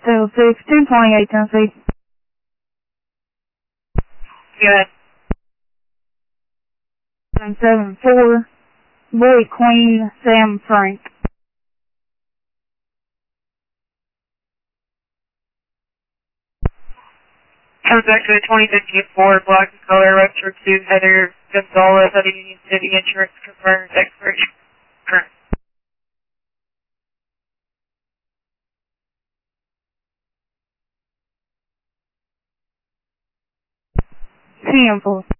206, 1028 Tennessee. Good. 774, Boy Queen, Sam Frank. Back to the 2054 black and color Retro 2 Heather Gonzalez at Union City Insurance confirmed expiration. Current. Sample.